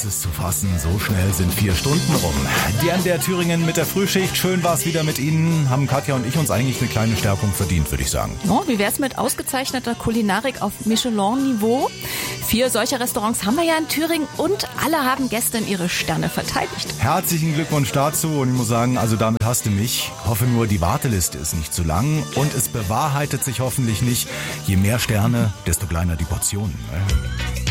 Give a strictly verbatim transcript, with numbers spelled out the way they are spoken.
ist es zu fassen, so schnell sind vier Stunden rum. Die N D R Thüringen mit der Frühschicht, schön war es wieder mit Ihnen. Haben Katja und ich uns eigentlich eine kleine Stärkung verdient, würde ich sagen. Oh, wie wär's mit ausgezeichneter Kulinarik auf Michelin-Niveau? Vier solcher Restaurants haben wir ja in Thüringen und alle haben gestern ihre Sterne verteidigt. Herzlichen Glückwunsch dazu und ich muss sagen, also damit hast du mich. Hoffe nur, die Warteliste ist nicht zu lang und es bewahrheitet sich hoffentlich nicht, je mehr Sterne, desto kleiner die Portionen.